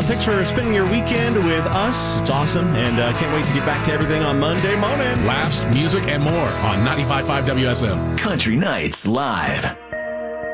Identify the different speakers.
Speaker 1: Thanks for spending your weekend with us. It's awesome, and can't wait to get back to everything on Monday morning.
Speaker 2: Laughs, music, and more on 95.5 WSM.
Speaker 3: Country Nights Live.